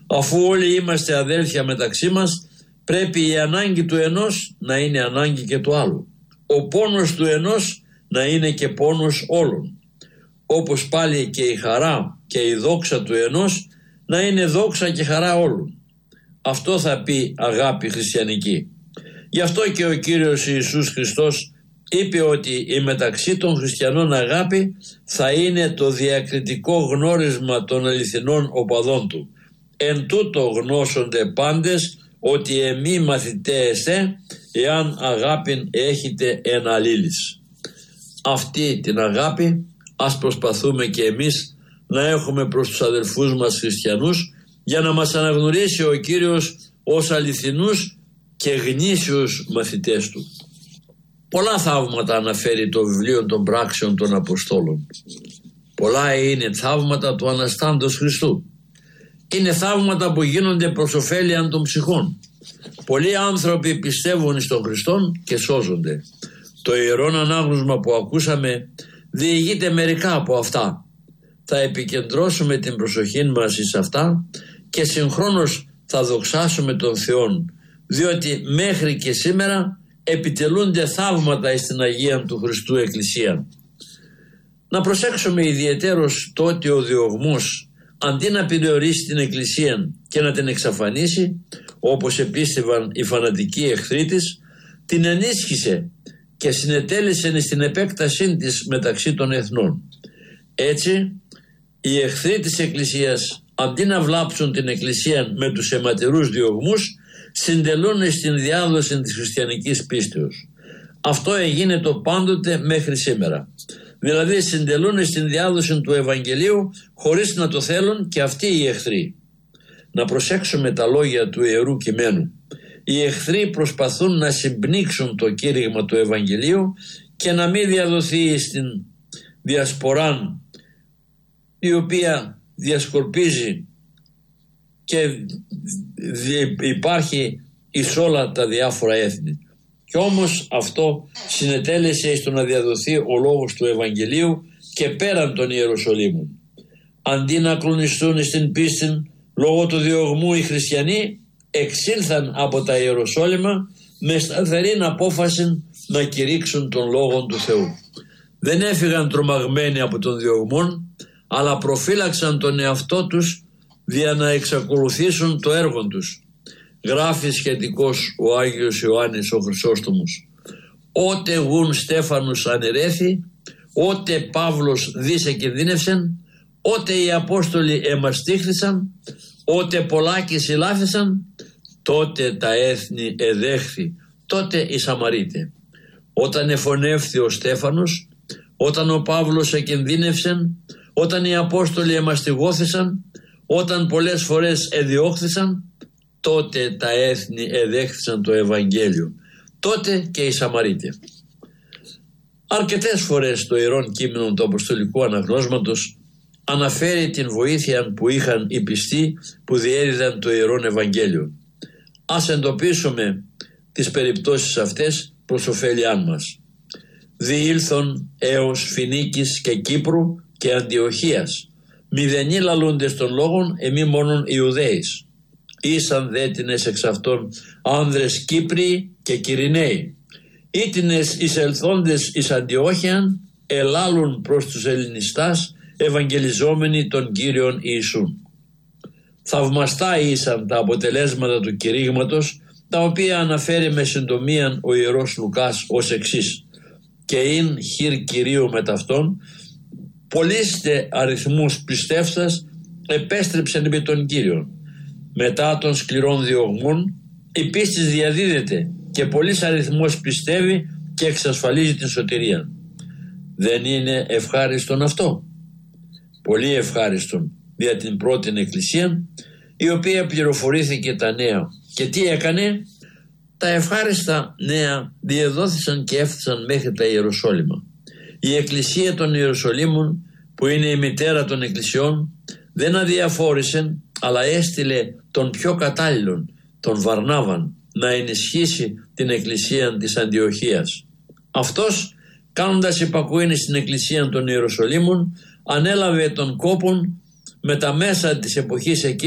Αφού όλοι είμαστε αδέλφια μεταξύ μας, πρέπει η ανάγκη του ενός να είναι ανάγκη και του άλλου. Ο πόνος του ενός να είναι και πόνος όλων. Όπως πάλι και η χαρά και η δόξα του ενός να είναι δόξα και χαρά όλων. Αυτό θα πει αγάπη χριστιανική. Γι' αυτό και ο Κύριος Ιησούς Χριστός είπε ότι η μεταξύ των χριστιανών αγάπη θα είναι το διακριτικό γνώρισμα των αληθινών οπαδών του. Εν τούτο γνώσονται πάντες ότι εμεί μαθητέ εστέ, εάν αγάπην έχετε εν αλλήλεις. Αυτή την αγάπη ας προσπαθούμε και εμείς να έχουμε προς τους αδελφούς μας χριστιανούς, για να μας αναγνωρίσει ο Κύριος ως αληθινούς και γνήσιους μαθητές του. Πολλά θαύματα αναφέρει το βιβλίο των πράξεων των Αποστόλων. Πολλά είναι θαύματα του Αναστάντος Χριστού. Είναι θαύματα που γίνονται προς ωφέλιαν των ψυχών. Πολλοί άνθρωποι πιστεύουν στον Χριστόν και σώζονται. Το ιερόν ανάγνωσμα που ακούσαμε διηγείται μερικά από αυτά. Θα επικεντρώσουμε την προσοχή μας εις αυτά και συγχρόνως θα δοξάσουμε τον Θεόν, διότι μέχρι και σήμερα επιτελούνται θαύματα εις την Αγία του Χριστού Εκκλησία. Να προσέξουμε ιδιαιτέρως το ότι ο διωγμός, αντί να περιορίσει την Εκκλησία και να την εξαφανίσει, όπως επίστευαν οι φανατικοί εχθροί της, την ενίσχυσε και συνετέλεσε στην επέκτασή της μεταξύ των εθνών. Έτσι, οι εχθροί της Εκκλησίας, αντί να βλάψουν την Εκκλησία με τους αιματηρούς διωγμούς, συντελούν στην διάδοση της χριστιανικής πίστεως. Αυτό έγινε το πάντοτε μέχρι σήμερα. Δηλαδή συντελούν στην διάδοση του Ευαγγελίου χωρίς να το θέλουν και αυτοί οι εχθροί. Να προσέξουμε τα λόγια του Ιερού Κειμένου. Οι εχθροί προσπαθούν να συμπνίξουν το κήρυγμα του Ευαγγελίου και να μην διαδοθεί στην διασποράν, η οποία διασκορπίζει και υπάρχει εις όλα τα διάφορα έθνη. Και όμως αυτό συνετέλεσε στο να διαδοθεί ο λόγος του Ευαγγελίου και πέραν των Ιεροσολύμων. Αντί να κλονιστούν στην πίστη λόγω του διωγμού, οι χριστιανοί εξήλθαν από τα Ιεροσόλυμα με σταθερή απόφαση να κηρύξουν τον Λόγο του Θεού. Δεν έφυγαν τρομαγμένοι από τον διωγμόν, αλλά προφύλαξαν τον εαυτό τους για να εξακολουθήσουν το έργο τους. Γράφει σχετικός ο Άγιος Ιωάννης ο Χρυσόστομος: «Ότε γουν Στέφανος αναιρέθη, ότε Παύλος δίσε κινδύνευσεν, ότε οι Απόστολοι εμαστίχθησαν, ότε πολλάκοι συλλάφησαν, τότε τα έθνη εδέχθη, τότε οι Σαμαρίτε. Όταν εφωνεύθη ο Στέφανος, όταν ο Παύλος εκινδύνευσεν, όταν οι Απόστολοι εμαστιγώθησαν, όταν πολλές φορές εδιώχθησαν, τότε τα έθνη εδέχθησαν το Ευαγγέλιο, τότε και οι Σαμαρίτε». Αρκετές φορές το Ιερόν Κείμενο του Αποστολικού Αναγνώσματος αναφέρει την βοήθεια που είχαν οι πιστοί που διέδιδαν το Ιερόν Ευαγγέλιο. Ας εντοπίσουμε τις περιπτώσεις αυτές προς ωφέλειά μας. «Διήλθον έως Φινίκης και Κύπρου και Αντιοχίας, μηδενή λαλούντες των λόγων εμεί μόνον Ιουδαίης. Ήσαν δέτινες εξ αυτών άνδρες Κύπριοι και Κυριναίοι. Ήτινες εισελθόντες εις Αντιόχιαν ελάλουν προς τους Ελληνιστάς ευαγγελιζόμενοι τον Κύριον Ιησούν». Θαυμαστά ήσαν τα αποτελέσματα του κηρύγματος, τα οποία αναφέρει με συντομίαν ο Ιερός Λουκάς ως εξής: «Και ειν χειρ Κυρίου με ταυτόν, πολλήστε αριθμούς πιστεύσας επέστρεψεν επί τον Κύριον. Μετά των σκληρών διωγμών η πίστη διαδίδεται και πολλής αριθμός πιστεύει και εξασφαλίζει την σωτηρία». Δεν είναι ευχάριστον αυτό? Πολύ ευχάριστον δια την πρώτη Εκκλησία, η οποία πληροφορήθηκε τα νέα. Και τι έκανε? Τα ευχάριστα νέα διεδόθησαν και έφτασαν μέχρι τα Ιεροσόλυμα. Η Εκκλησία των Ιεροσολύμων, που είναι η μητέρα των εκκλησιών, δεν αδιαφόρησε, αλλά έστειλε τον πιο κατάλληλον, τον Βαρνάβαν, να ενισχύσει την Εκκλησία της Αντιοχίας. Αυτός, κάνοντας υπακούειν στην Εκκλησία των Ιεροσολύμων, ανέλαβε τον κόπον με τα μέσα της εποχής εκείνης